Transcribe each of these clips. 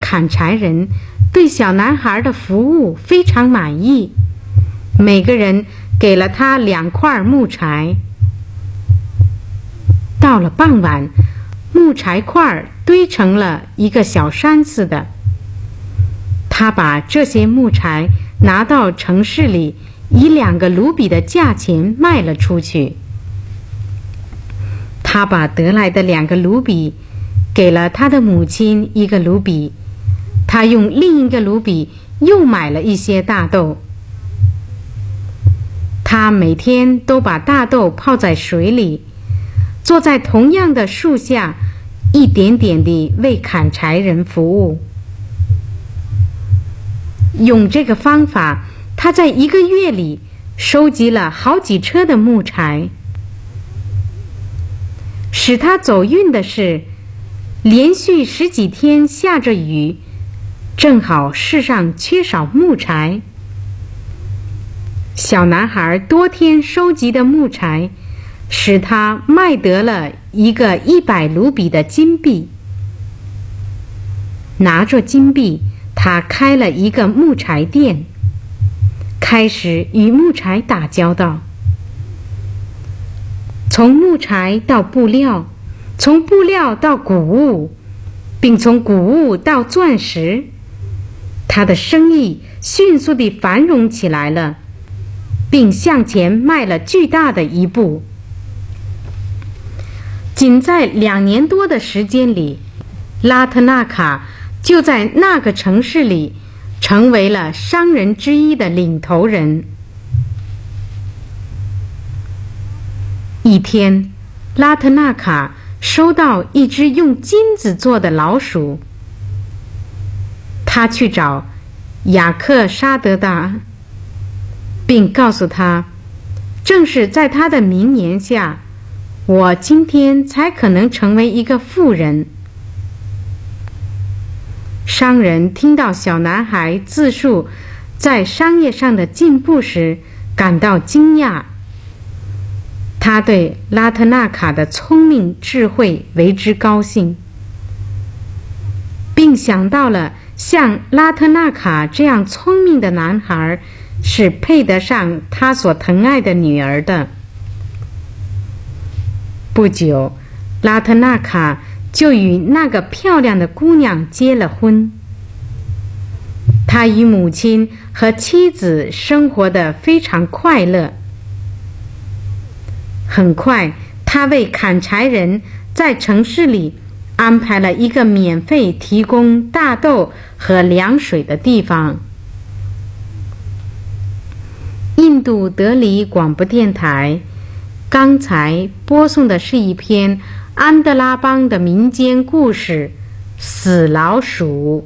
砍柴人对小男孩的服务非常满意，每个人给了他2块木柴。到了傍晚，木柴块堆成了一个小山似的。他把这些木柴拿到城市里，以2个卢比的价钱卖了出去。他把得来的2个卢比给了他的母亲1个卢比，他用另1个卢比又买了一些大豆。他每天都把大豆泡在水里，坐在同样的树下，一点点地为砍柴人服务。用这个方法，他在1个月里收集了好几车的木柴。使他走运的是，连续10几天下着雨，正好世上缺少木柴。小男孩多天收集的木柴使他卖得了一个100卢比的金币。拿着金币，他开了一个木柴店，开始与木柴打交道。从木柴到布料，从布料到谷物，并从谷物到钻石，他的生意迅速地繁荣起来了，并向前迈了巨大的一步。仅在2年多的时间里，拉特纳卡就在那个城市里成为了商人之一的领头人。一天，拉特纳卡收到一只用金子做的老鼠。他去找雅克沙德达，并告诉他，正是在他的名言下，我今天才可能成为一个富人。商人听到小男孩自述在商业上的进步时，感到惊讶。他对拉特纳卡的聪明智慧为之高兴，并想到了像拉特纳卡这样聪明的男孩是配得上他所疼爱的女儿的。不久，拉特纳卡就与那个漂亮的姑娘结了婚。他与母亲和妻子生活得非常快乐。很快，他为砍柴人在城市里安排了一个免费提供大豆和凉水的地方。印度德里广播电台刚才播送的是一篇安德拉邦的民间故事《死老鼠》。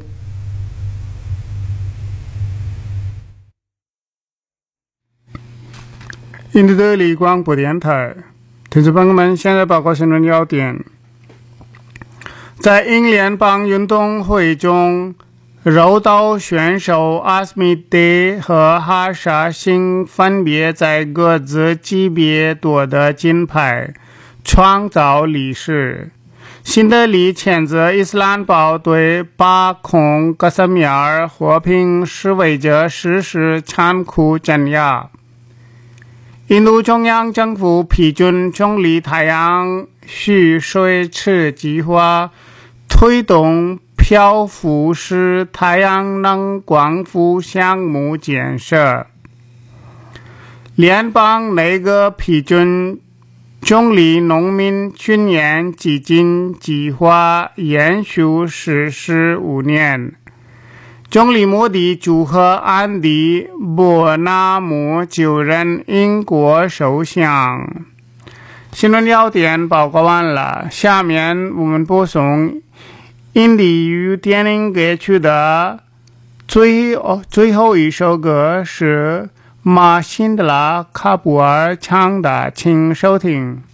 印度德里广播电台，听众朋友们，现在报告新闻要点。在英联邦运动会中，柔道选手阿斯米德和哈沙星分别在各自级别夺得金牌，创造历史。新德里谴责伊斯兰堡对巴孔格什米尔和平示威者实施残酷镇压。印度中央政府批准总理太阳蓄水池计划，推动漂浮式太阳能光伏项目建设。联邦内阁批准总理农民军演基金计划延续实施5年。总理莫迪祝贺安迪·波纳姆就任英国首相。新闻要点报告完了，下面我们播送印地语电影歌曲的最后一首歌是马辛德拉·卡布尔唱的，请收听。